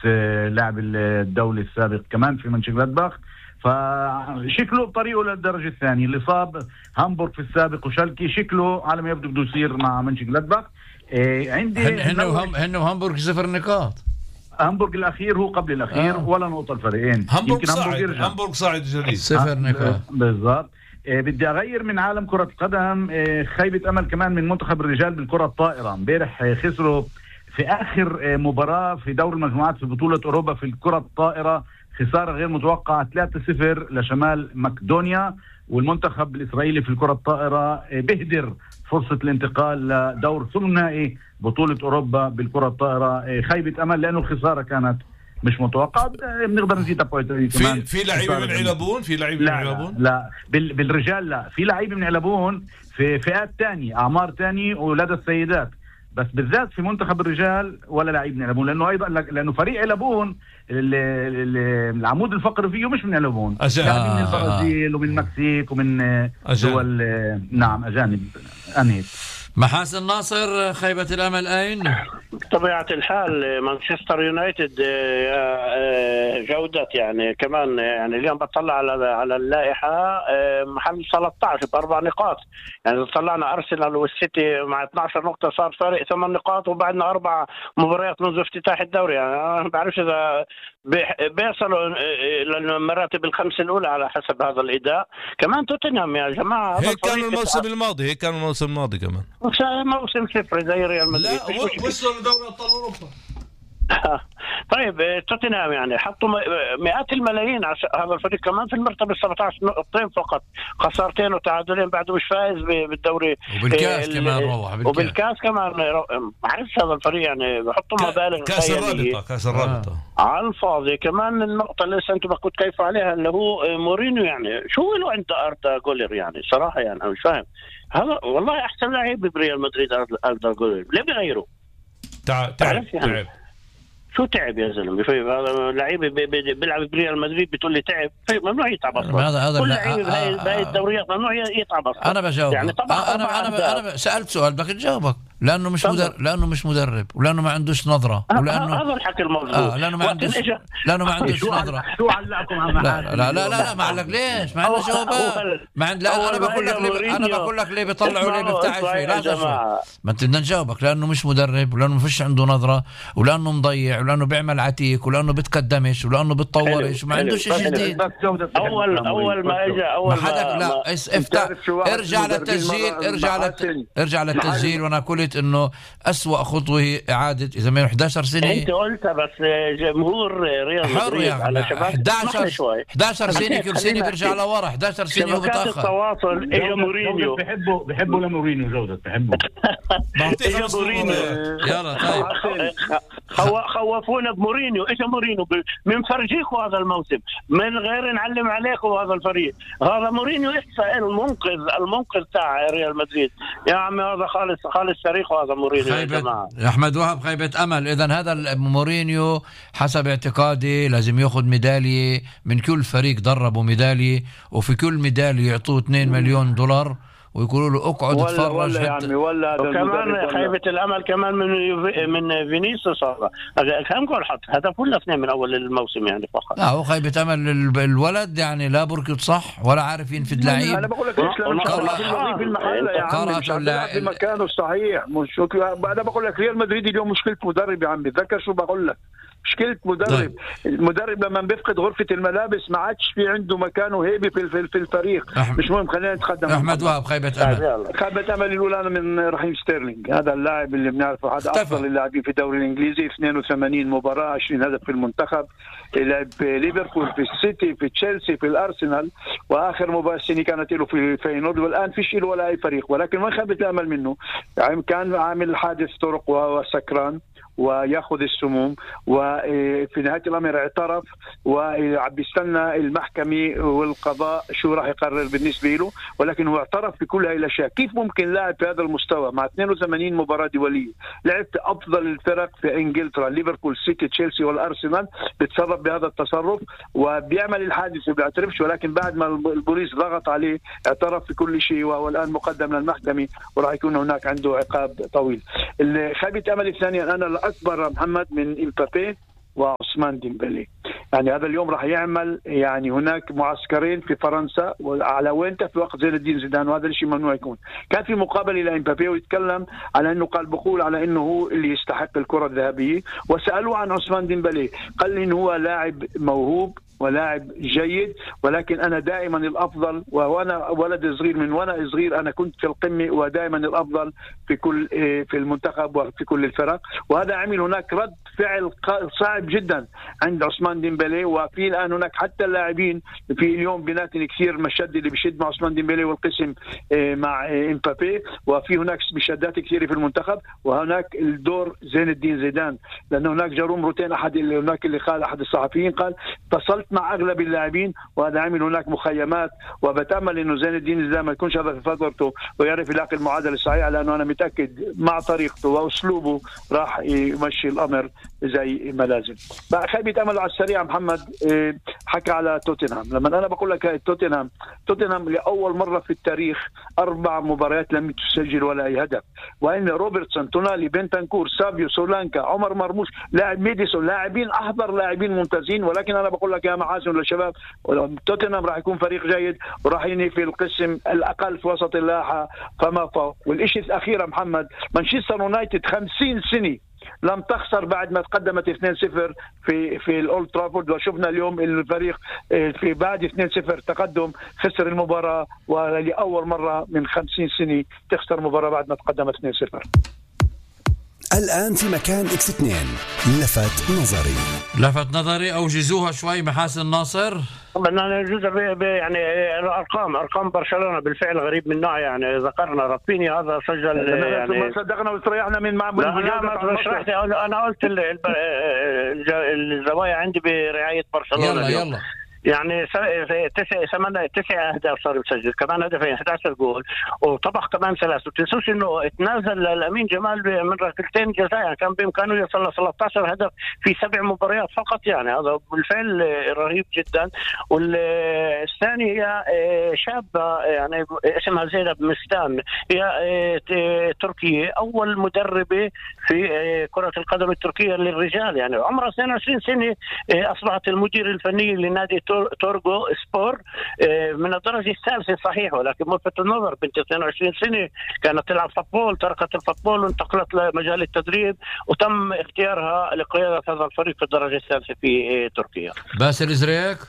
لاعب الدولي السابق كمان في منشنجلادباخ، فشكله بطريقه للدرجة الثانية. اللي صاب هامبورغ في السابق وشالكي شكله على ما يبدو بده يصير مع منشنجلادباخ. عندي هن وهامبورغ 0 نقاط. هامبورغ الأخير هو قبل الأخير ولا نقطة الفريقين. هامبورغ صاعد جديد 0 نقاط بالضبط. بدي أغير من عالم كرة القدم. خيبة أمل كمان من منتخب الرجال بالكرة الطائرة. امبارح خسروا في آخر مباراة في دور المجموعات في بطولة أوروبا في الكرة الطائرة، خسارة غير متوقعة 3-0 لشمال مقدونيا. والمنتخب الإسرائيلي في الكرة الطائرة بهدر فرصة الانتقال لدور ثمنائي بطولة أوروبا بالكرة الطائرة. خيبة أمل لأنه الخسارة كانت مش متوقعة. بنقدر نزيد كمان في لعيبة من علبون. لا بالرجال لا، في لعيبة من علبون في فئات تانية، أعمار تانية ولدى السيدات، بس بالذات في منتخب الرجال ولا لعيب من علبون، لأنه فريق علبون العمود الفقري فيه مش من علبون، يعني من البرازيل ومن المكسيك ومن دول نعم أجانب. أنهيت محاسن ناصر خيبة الأمل أين؟ بطبيعة الحال مانشستر يونايتد جودة يعني كمان يعني اليوم بطلع على اللائحة محل 13 ب4 نقاط. يعني طلعنا أرسنال والسيتي مع 12 نقطة صار فارق 8 نقاط وبعدنا 4 مباريات منذ افتتاح الدوري. يعني أنا ما بعرفش إذا بيصلوا للمراتب الخمس الأولى على حسب هذا الإداء. كمان توتنهام يا جماعة هيك كان الموسم الماضي كمان موسم صفر زي ريال مدريد. لا وصلوا لدوري ابطال اوروبا. طيب توتنهام يعني حطوا مئات الملايين على هذا الفريق كمان في المرتبة 17 نقطتين فقط، خسارتين وتعادلين، بعده مش فائز بالدوري وبالكاس كمان روح وبالكاس كمان. ما عرفش هذا الفريق يعني بحطوا مبالغ كاس الرابطة على الفاضي. كمان النقطة اللي انتم كنت كيف عليها اللي هو مورينيو، يعني شو له عند أردا جولر يعني صراحة يعني أنا مش فاهم. هذا والله أحسن لاعب بريال مدريد أردا جولر، ليه بيغيروا؟ تعب شو تعب يا زلمه؟ هذا لعيب بيلعب بريال مدريد بتقول لي تعب؟ ممنوع يتعب اصلا. كل لعيب بهاي الدوريات ممنوع يتعب اصلا. انا بجاوب يعني انا سالت سؤال بدك تجاوبك. لانه مش مدرب ولانه ما عندوش نظره ولانه هذا الحكي الموضوع. لانه ما عندوش نظره. شو علقكم عم لا ما علق ليش؟ ما عنده جوابات. ما عند لا انا بقول لك ليه بيطلعوا ليه بيفتحش فيه. لا ما انت بدنا نجاوبك. لانه مش مدرب ولانه ما فيش عنده نظره ولانه مضيع ولانه بيعمل عتيك ولانه بتقدمش ولانه بتطورش وما عندوش شيء جديد. اول ما اجى لا افتح ارجع للتسجيل وانا قلت انه أسوأ خطوه هي اعاده اذا ما 11 سنه. انت قلتها بس جمهور ريال مدريد على شباب 11 سنه كل سنه بيرجع لورا. 11 سنه هو بتاخر. التواصل اجى مورينيو بحبوا لمورينيو جوده بحبوا اجى مورينيو. يلا طيب خوفونا بمورينيو. اجى مورينيو من فرجيكوا هذا الموسم من غير نعلم عليكم هذا الفريق. هذا مورينيو المنقذ تاع ريال مدريد يا عمي. هذا خالص تاريخ هذا مورينيو يا جماعه. احمد وهب خيبة امل. اذا هذا مورينيو حسب اعتقادي لازم ياخذ ميداليه من كل فريق دربه ميداليه، وفي كل ميداليه يعطوه 2 مليون دولار ويقولوا له اقعد اتفرج. وكمان خيبة الامل كمان من فينيسيوس. هذا كم جول حط؟ هدف ولا 2 من اول الموسم يعني فقط. لا هو خيبة امل الولد يعني لا بركض صح ولا عارف ينفذ لعيب. انا بقول لك في المحل يا عم في مكانه الصحيح. مش انا بقول لك ريال مدريد اليوم مشكلة مدرب يا عمي. تذكر شو بقول لك، مشكلة مدرب. المدرب لما بيفقد غرفة الملابس ما عادش في عنده مكانه هيبي في الفريق. مش مهم خلينا نتقدم. احمد وهب خيبة امل الاولى من رحيم ستيرلينج. هذا اللاعب اللي بنعرفه هذا افضل اللاعبين في الدوري الانجليزي. 82 مباراة 20 هدف في المنتخب. لعب في ليفربول في السيتي في تشيلسي في الارسنال، واخر مباراة السنة كانت له في فينورد، والان فيش له ولا اي فريق. ولكن ما خيبة امل منه. يعني كان عامل حادث طرق وسكران وياخذ السموم، وفي نهاية الأمر اعترف وعم بيستنى المحكمة والقضاء شو راح يقرر بالنسبة له. ولكن هو اعترف بكل هاي الأشياء. كيف ممكن لاعب في هذا المستوى مع 82 مباراة دولية لعبت أفضل الفرق في إنجلترا ليفربول سيتي تشيلسي والأرسنال بيتصرف بهذا التصرف وبيعمل الحادث وبيعترفش؟ ولكن بعد ما البوليس ضغط عليه اعترف بكل شيء وهو الآن مقدم للمحكمة وراح يكون هناك عنده عقاب طويل. خيبة أمل الثانية أنا الأكبر محمد من إمبابي عثمان ديمبلي. يعني هذا اليوم راح يعمل يعني هناك معسكرين في فرنسا وعلى وينته في وقت زين الدين زيدان، وهذا الشيء ممنوع يكون. كان في مقابله لامبابي ويتكلم على انه قال بقول على انه هو اللي يستحق الكره الذهبيه، وسالوه عن عثمان ديمبلي قال لي انه هو لاعب موهوب ولاعب جيد، ولكن أنا دائما الأفضل، وأنا ولد صغير من وأنا صغير أنا كنت في القمة ودائما الأفضل في المنتخب وفي كل الفرق. وهذا عمل هناك رد فعل صعب جدا عند عثمان ديمبلي. وفي الآن هناك حتى اللاعبين في اليوم بيناتن كثير مشد اللي بيشد مع عثمان ديمبلي والقسم مع امبابي، وفي هناك مشادات كثيرة في المنتخب. وهناك الدور زين الدين زيدان، لأنه هناك جاروم روتين هناك اللي قال أحد الصحفيين قال اتصلت مع اغلب اللاعبين وهذا عمل هناك مخيمات، وبتامل انه زين الدين زيدان ما يكونش هذا في فترته ويعرف يلاقي المعادله الصحيحه، لانه انا متاكد مع طريقته واسلوبه راح يمشي الامر زي ما لازم. بقى خيبه امل على السريع محمد حكى على توتنهام. لما انا بقول لك توتنهام لاول مره في التاريخ 4 مباريات لم تسجل ولا اي هدف، وان روبرتسون، تونالي، بنتنكور، سافيو، سولانكا، عمر مرموش، لاعب ميديسون، لاعبين احضر لاعبين ممتازين. ولكن انا بقول لك يا محاسن للشباب توتنهام راح يكون فريق جيد وراح ينهي في القسم الاقل في وسط اللائحه فما فوق. والشيء الاخير محمد، مانشستر يونايتد 50 سنه لم تخسر بعد ما تقدمت 2-0 في الأولد ترافورد، وشفنا اليوم الفريق في بعد 2-0 تقدم خسر المباراة، ولأول مرة من 50 سنة تخسر مباراة بعد ما تقدمت 2-0. الآن في مكان X2 لفت نظري أوجزوها شوي محاسن ناصر. بدنا نجوز يعني ارقام برشلونه بالفعل غريب من نوع. يعني ذكرنا رافينيا هذا سجل يعني ما صدقنا واستريحنا من معمول. انا قلت الزوايا عندي برعايه برشلونه. يلا يعني 9 أهداف صار مسجل، كمان هدفين، 11 جول، وطبخ كمان 3. وتنسوش انه تنازل الامين جمال من ركلتين جزاء، يعني كان بامكانه يوصل ل 13 هدف في 7 مباريات فقط. يعني هذا بالفعل رهيب جدا. والثاني هي شابه يعني اسمها زينب مستان، هي تركيه، اول مدربه في كره القدم التركيه للرجال، يعني عمرها 22 سنه، اصبحت المدير الفني لنادي تورغو سبور من الدرجة الثالثة صحيح، ولكن ملفت النظر بنت 22 سنة كانت تلعب فوتبول، تركت الفوتبول وانتقلت لمجال التدريب، وتم اختيارها لقيادة هذا الفريق في الدرجة الثالثة في تركيا. باسل إزريك.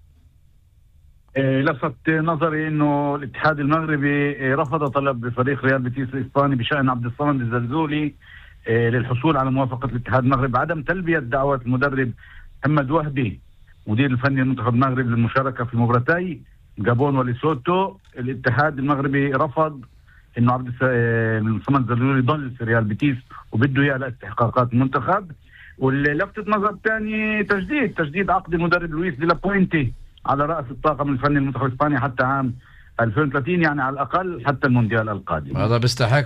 لفت نظري انه الاتحاد المغربي رفض طلب فريق ريال بيتيس الاسباني بشأن عبد الصمد الزلزولي للحصول على موافقة الاتحاد المغربي عدم تلبية دعوة المدرب محمد وهبي مدير الفني المنتخب المغرب للمشاركة في مباراتي جابون وليسوتو. الاتحاد المغربي رفض انه عبد الصمد الزلزولي يضل في ريال بيتيس وبده اياه لاستحقاقات المنتخب. واللي لفتت نظر ثاني تجديد عقد المدرب لويس دي لابوينتي على رأس الطاقم الفني للمنتخب الاسباني حتى عام 2030، يعني على الأقل حتى المونديال القادم. هذا بيستحق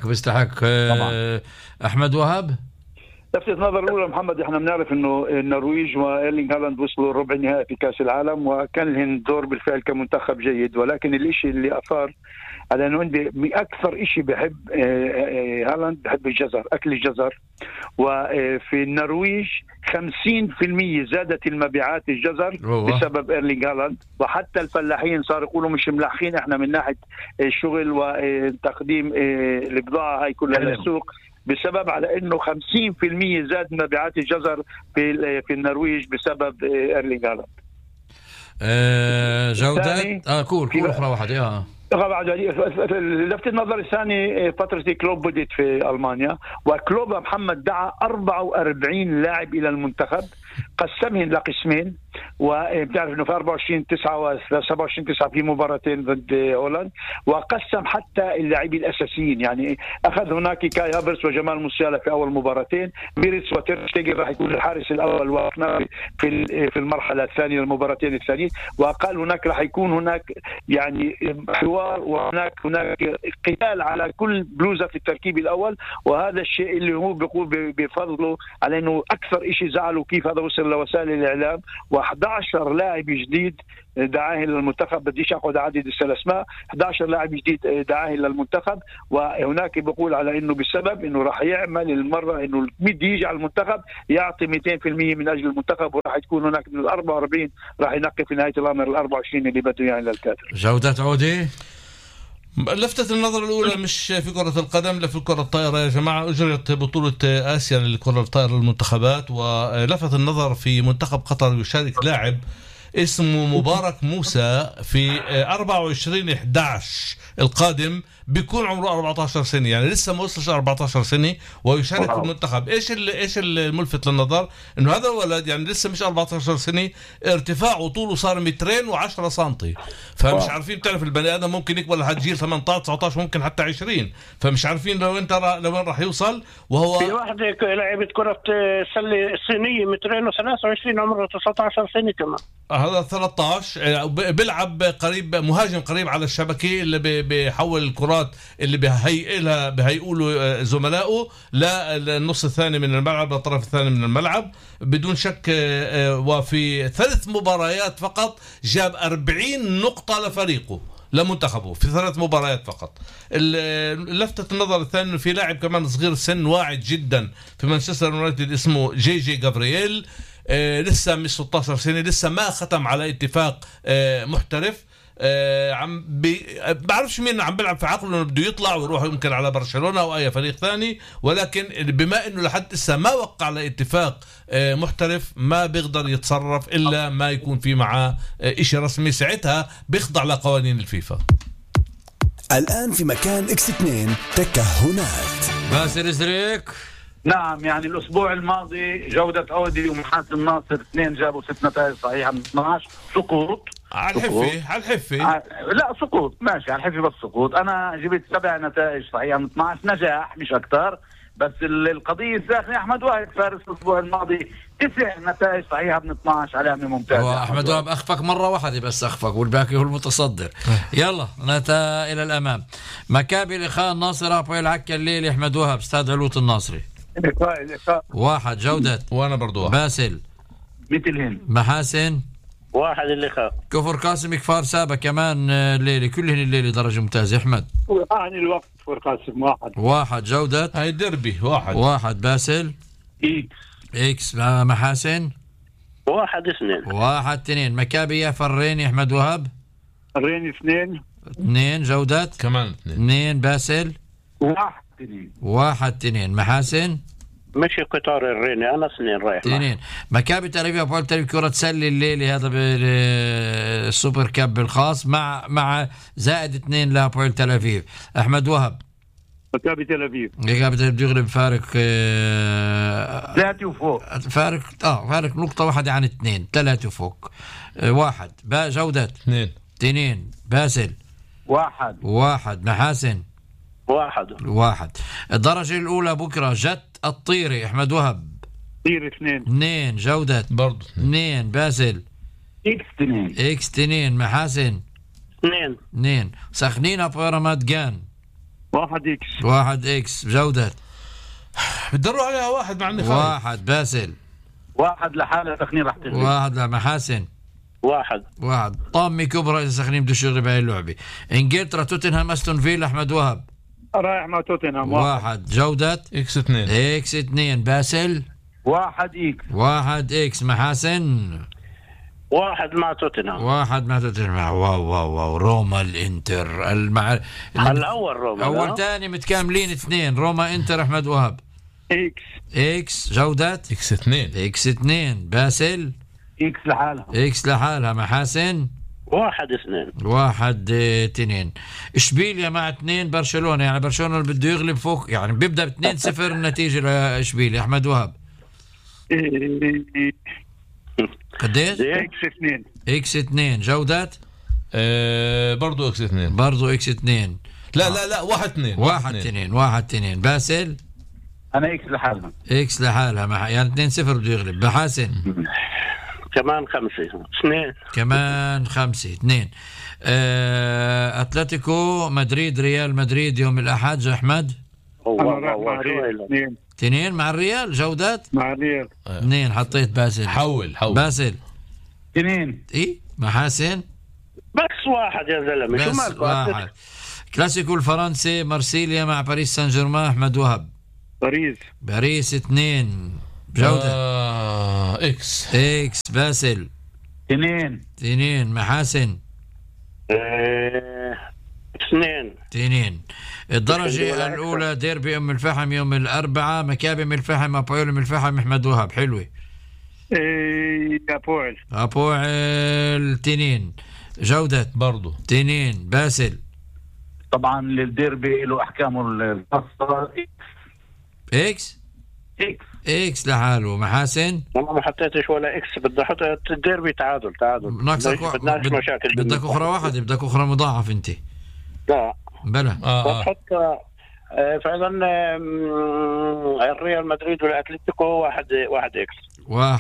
أحمد وهب. لفتت نظر الأولى محمد، احنا بنعرف انه النرويج وإيرلينغ هالاند وصلوا ربع النهائي في كأس العالم وكان لهم دور بالفعل كمنتخب جيد. ولكن الاشي اللي أثار على انه عندي اكثر اشي بحب هالاند، بحب الجزر، اكل الجزر. وفي النرويج 50% زادت المبيعات الجزر بسبب إيرلينغ هالاند، وحتى الفلاحين صاروا يقولوا مش ملاحين احنا من ناحية الشغل وتقديم البضاعة هاي كلها للسوق، بسبب على انه 50% زاد مبيعات الجزر في النرويج بسبب إيرلينغ هالاند. جودات كل اخرى واحده لفت النظر الثاني فترة كلوب بدت في ألمانيا، وكلوب محمد دعا 44 لاعب إلى المنتخب، قسمهم لقسمين، وبتعرف انه في 24/9 و 27/9 في مباراتين ضد هولندا، وقسم حتى اللاعبين الاساسيين. يعني اخذ هناك كاي هافرتس وجمال موسيالا في اول مباراتين، بيريتس وتير شتيجن راح يكون الحارس الاول وكناري في المرحله الثانيه المباراتين الثانيين، وقال هناك راح يكون هناك يعني حوار وهناك قتال على كل بلوزه في التركيب الاول. وهذا الشيء اللي هو بيقول بفضله على انه اكثر شيء زعله كيف هذا وصل لوسائل الإعلام، و11 لاعب جديد دعاه للمنتخب. بديش أخذ عدد الأسماء، 11 لاعب جديد دعاه للمنتخب، وهناك بيقول على إنه بسبب إنه راح يعمل المرة إنه بدي يجي على المنتخب يعطي 200% من أجل المنتخب، وراح تكون هناك من 44 راح ينقي في نهاية الأمر 24 اللي بده يعني للكادر. جودة عودي. لفتة النظر الأولى مش في كرة القدم، لا في كرة الطائرة يا جماعة. أجرت بطولة آسيا للكرة الطائرة للمنتخبات، ولفت النظر في منتخب قطر يشارك لاعب اسمه مبارك موسى في 24/11 القادم، بيكون عمره 14 سنة، يعني لسه ما وصلش 14 سنة ويشارك في المنتخب. ايش الملفت للنظر انه هذا الولد يعني لسه مش 14 سنة، ارتفاعه طوله صار 2 و10 سنتي، فمش عارفين. تعرف البني ادم ممكن يكبر لحد جيل 18 19 ممكن حتى 20، فمش عارفين لو وين راح يوصل. وهو في واحد لعبة كرة سلة صينية 2 و23 عمره 19 سنة كمان. هذا 13 بيلعب قريب، مهاجم قريب على الشبكة اللي بيحول الكرات اللي بهيئوا له زملائه للنص الثاني من الملعب، للطرف الثاني من الملعب بدون شك. وفي 3 مباريات فقط جاب 40 نقطة لفريقه لمنتخبه في 3 مباريات فقط. لفتة النظر الثاني انه في لاعب كمان صغير السن واعد جدا في مانشستر يونايتد اسمه جي جابرييل، لسه مش 16 سنة، لسه ما ختم على اتفاق محترف. بعرفش مين عم بيلعب في عقله انه بده يطلع ويروح يمكن على برشلونة او اي فريق ثاني، ولكن بما انه لحد لسه ما وقع على اتفاق محترف ما بيقدر يتصرف الا ما يكون في معاه اشي رسمي، ساعتها بيخضع لقوانين الفيفا. الآن في مكان X2 تكهنات. باسل زريك. نعم، يعني الأسبوع الماضي جودة عودي ومحاسن الناصر 2 جابوا 6 نتائج صحيحة من 12. سقوط على الحفة لا سقوط ماشي، على الحفة بس سقوط. أنا جبت 7 نتائج صحيحة من 12، نجاح مش أكتر. بس القضية الساخنة أحمد وهب فارس الأسبوع الماضي 9 نتائج صحيحة من 12، علامة ممتازة. أحمد وهب أخفق مرة واحدة بس، أخفق والباقي هو المتصدر. يلا نتا إلى الأمام. مكابي لقاء الناصر أبويل عكا الليل. أحمد وهب استاذ علوت الناصري. لقاء 1. جودة. وأنا برضو 1. باسل مثلهن. محاسن 1 اللقاء. كفر قاسم كفار سابا كمان الليلة، كلهن الليلة درجة ممتازة. أحمد عن الوقت كفر قاسم 1. جودة هاي دربي 1. باسل إكس. محاسن 1 2. 1 2. مكابي يا فريني. أحمد وهب الرين 2. جودة كمان 2. باسل 1 2. محاسن مش قطار الريني، أنا 2 رايح 2. مكابي تل أبيب أبوال تل أبيب كرة سلة الليلة، هذا بالسوبر كاب الخاص مع زائد 2 لأبوال تل أبيب. أحمد وهب مكابي تل أبيب بده يغلب فارق 3 وفوق، فارق نقطة واحدة عن 2، 3 وفوق. 1. جودة 2. باسل 1. محاسن 1. الدرجة الأولى بكرة جت الطيري. أحمد وهب طير 2. جودة برضو 2. باسل إكس 2. محاسن 2. سخنين أبو رماد جان 1 إكس. جودة بدروا عليها 1 مع النفاق 1. باسل 1 لحالة سخنين راح تغلب 1. لمحاسن 1. طامي كبرى إذا سخنين بده يغلب بهاي اللعبة. إنجلترا توتنهام أستون فيلا. أحمد وهب رايح مع توتنهام 1. جودة إكس 2. باسل 1 إكس. محاسن 1 مع توتنهام. 1 مع توتنهام. واو روما الانتر الأول روما أول تاني متكاملين 2. روما انتر. أحمد وهب إكس. جودة إكس 2. باسل إكس لحالها. محاسن 1 2. إشبيليا مع 2 برشلونة، يعني برشلونة اللي بده يغلب فوق، يعني بيبدأ 2-0 النتيجة لإشبيليا. أحمد وهب قديش؟ إكس 2. جودة برضو إكس 2. لا 1 2. باسل أنا إكس لحالها يعني 2-0 بده يغلب. محاسن كمان 5 2. أتلتيكو مدريد ريال مدريد يوم الأحد. أحمد 2 مع الريال. جودات مع الريال 2. حطيت باسل. حول باسل 2. ايه محاسن بس 1 يا زلمه، شو مالك 1. كلاسيكو الفرنسي مارسيليا مع باريس سان جيرمان. احمد وهب. باريس 2. جودة اكس. باسل 2. محاسن 2. الدرجة الأولى ديربي أم الفحم يوم الأربعاء، مكابي أم الفحم أبويل أم الفحم. أحمد وهب. حلوة. أبويل 2. جودة برضو 2. باسل. طبعا للديربي له أحكامه الخاصة. اكس لحاله. محاسن والله ما حطيتش ولا اكس، بدي احط الديربي تعادل. بدناش مشاكل. بدك اخرى واحدة، بدك اخرى مضاعف انت. لا بلا بحط فاذا الريال مدريد والاتلتيكو 1 اكس.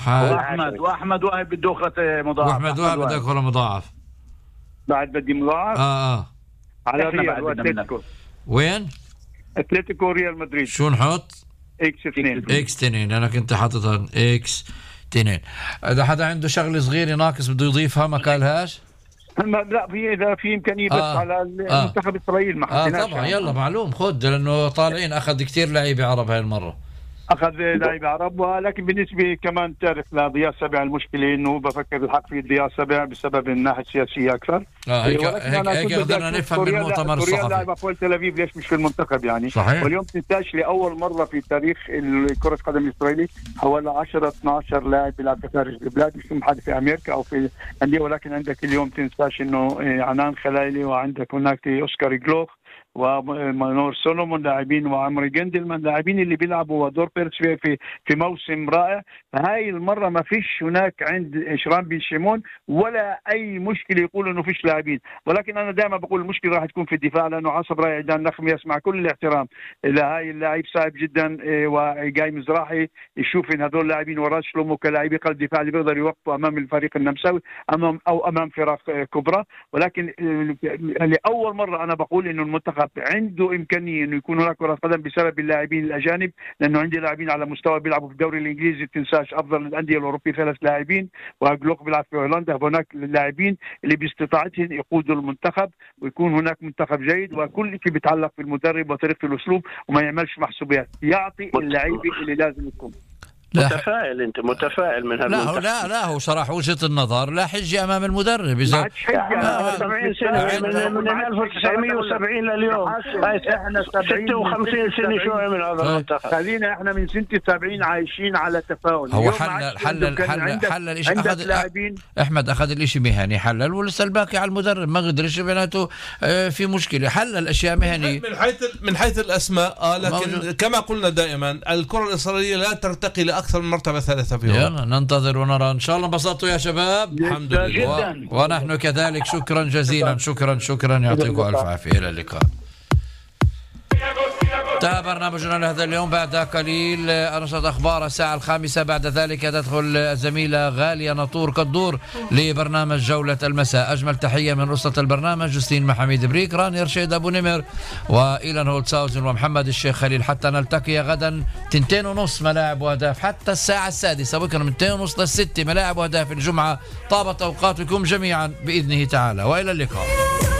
واحمد وهب بده اخرى مضاعف. واحمد وهب بدك اخرى مضاعف. بعد بدي مضاعف. على الريال واتلتيكو. وين؟ اتلتيكو ريال مدريد. شو نحط؟ اكس 2. انا كنت حاططها اكس 2. اذا حدا عنده شغله صغيره ناقص بده يضيفها ما قالهاش. لا اذا في امكانيه بس على منتخب اسرائيل ما حطيناش. طبعا يلا معلوم خد، لانه طالعين اخذ كثير لعيبه عرب هاي المره. اخذ لعيبه عرب، ولكن بالنسبه كمان تعرف لضياء سبع المشكله انه بفكر الحق في ضياء سبع بسبب الناحيه السياسيه اكثر. هيك قدرنا نفهم من المؤتمر الصحفي. لاعب ابويل تل ابيب ليش مش في المنتخب يعني. صحيح. واليوم تنتاج لاول مره في تاريخ كره القدم الاسرائيلي حوالي 10-12 لاعب بيلعب في خارج البلاد، مش محل في امريكا او في انديه. ولكن عندك اليوم تنساش انه عنان خلايلي، وعندك هناك اوسكار جلوخ ومانور سولومون لاعبين، وعمري جندلمان لاعبين اللي بيلعبوا، ودور بيرس في موسم رائع. فهاي المره ما فيش هناك عند شران بن شيمون ولا اي مشكله يقول انه فيش لاعبين. ولكن انا دائما بقول المشكله راح تكون في الدفاع، لانه عصب راي عيدان نخمي يسمع كل الاحترام لهاي اللاعب صعب جدا، وجاي مزراحي يشوف ان هذول لاعبين وراء شلومو كلاعبي قلب دفاع اللي بيقدر يوقفوا امام الفريق النمساوي امام فرق كبرى. ولكن لاول مره انا بقول انه المنتخب عنده امكانيه انه يكون هناك كره قدم بسبب اللاعبين الاجانب، لانه عندي لاعبين على مستوى بيلعبوا في الدوري الانجليزي، تنساش افضل الانديه الاوروبيه 3 لاعبين، وجلوك بيلعب في هولندا. هناك اللاعبين اللي باستطاعتهم يقودوا المنتخب ويكون هناك منتخب جيد، وكل شيء بيتعلق في المدرب وطريقه الاسلوب، وما يعملش محسوبيات، يعطي اللعيبه اللي لازم يكون. متفائل انت متفائل من هالمنتخب. لا هو شرح وجهة النظر، لا حجة امام المدرب. اذا 70 سنه من 1970 لليوم، احنا 56 سنه شو عمل هذا المنتخب. خلينا احنا من سنه 70 عايشين على تفاؤل. هو حل الشيء. احمد اخذ الشيء مهني حلل، ولسه الباقي على المدرب ما قدرش بيناته في مشكله. حل الاشياء مهني من حيث الاسماء. لكن كما قلنا دائما الكره الاسرائيليه لا ترتقي أكثر من مرتبة 3 في يلا ننتظر ونرى. إن شاء الله انبسطتوا يا شباب. الحمد لله ونحن كذلك. شكرا جزيلا. شكرا يعطيكم ألف عافية. إلى اللقاء. انتهى برنامجنا لهذا اليوم. بعد قليل أنشط أخبار الساعة 5. بعد ذلك تدخل الزميلة غالية نطور قدور لبرنامج جولة المساء. أجمل تحية من أسرة البرنامج جوستين محمد بريك، راني رشيد أبو نمر، وإيلان هولتساوزن، ومحمد الشيخ خليل. حتى نلتقي غدا 2:30 ملاعب وأهداف، حتى الساعة 6 بكرة من 2:30 ل6 ملاعب وأهداف الجمعة. طابت أوقاتكم جميعا بإذنه تعالى، وإلى اللقاء.